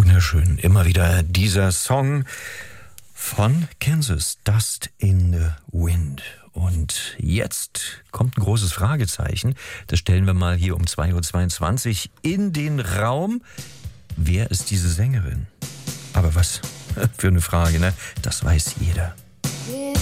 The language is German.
Wunderschön. Immer wieder dieser Song von Kansas, Dust in the Wind. Und jetzt kommt ein großes Fragezeichen. Das stellen wir mal hier um 2.22 Uhr in den Raum. Wer ist diese Sängerin? Aber was für eine Frage, ne? Das weiß jeder.